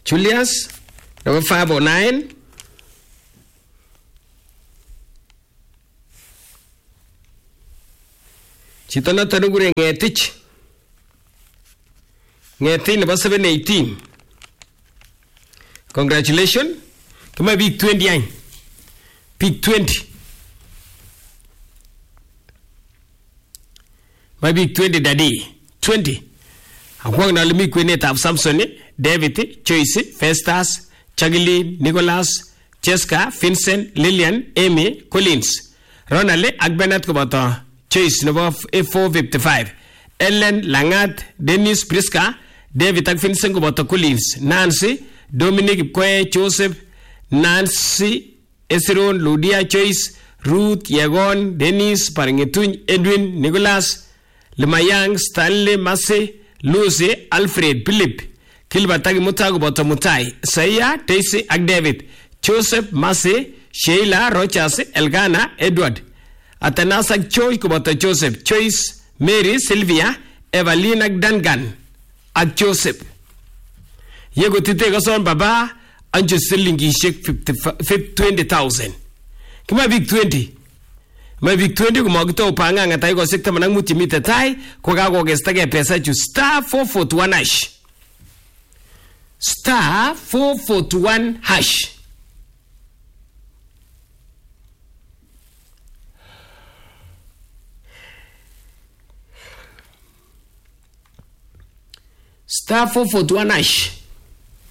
Julius number 509. Chito noton nekure Ngetich nebo 718. Congratulations. Kama big 20 any. Big 20. My big 20 daddy. 20. Akwang na limi kwenet ab Samson, David, Joyce, Festus, Chagilin, Nicholas, Jessica, Vincent, Lillian, Amy, Collins. Ronald Agbenat koboto Joyce number 455. Ellen Langat, Dennis Priska, David ak Vincent koboto Collins. Nancy, Dominic Kwe, Joseph, Nancy, Esron, Ludia, Joyce, Ruth, Yagon, Dennis, Paringetuny, Edwin, Nicholas, Lemayang, Stanley, Massey, Lucy, Alfred, Philip, Kilbatagi Mutago Botomutai, Saya, Daisy, ak David, Joseph, Massey, Sheila, Rochas, Elgana, Edward, Atanasak Joy Kubota Joseph, Joyce, Mary, Sylvia, Evelyn ak Dangan, ak Joseph. Yego titega son baba, anjo silingi shake 20,000. Kima big 20. My big 20 kumagito upanga ngatai ko sekta manang mutimite tai kwa kako gestage pesa ju star 441 hash. Star 441 hash. Star 441 hash.